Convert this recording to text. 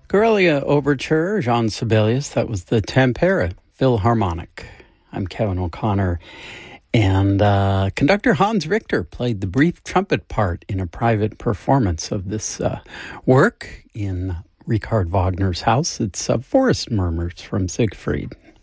Corellia Overture, Jean Sibelius. That was the Tampere Philharmonic. I'm Kevin O'Connor. And conductor Hans Richter played the brief trumpet part in a private performance of this work in Richard Wagner's house. It's Forest Murmurs from Siegfried.